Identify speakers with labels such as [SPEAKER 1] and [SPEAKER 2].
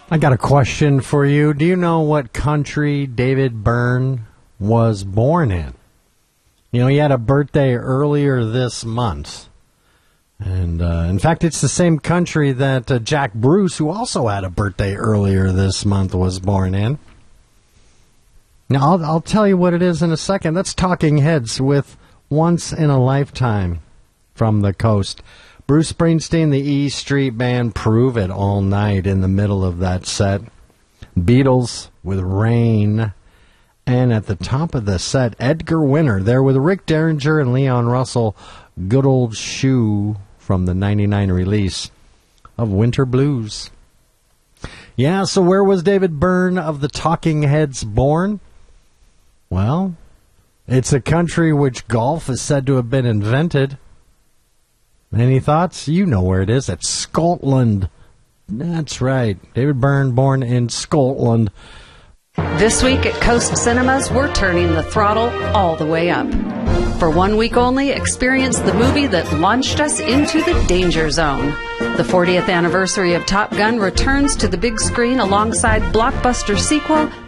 [SPEAKER 1] I got a question for you. Do you know what country David Byrne was born in? You know, he had a birthday earlier this month. And, in fact, it's the same country that Jack Bruce, who also had a birthday earlier this month, was born in. Now, I'll tell you what it is in a second. That's Talking Heads with Once in a Lifetime from the coast. Bruce Springsteen, the E Street Band, Prove It All Night in the middle of that set. Beatles with Rain. And at the top of the set, Edgar Winter there with Rick Derringer and Leon Russell, Good Old Shoe from the 99 release of Winter Blues. Yeah, so where was David Byrne of the Talking Heads born? Well, it's a country which golf is said to have been invented. Any thoughts? You know where it is. It's Scotland. That's right. David Byrne born in Scotland.
[SPEAKER 2] This week at Coast Cinemas, we're turning the throttle all the way up. For 1 week only, experience the movie that launched us into the danger zone. The 40th anniversary of Top Gun returns to the big screen alongside blockbuster sequel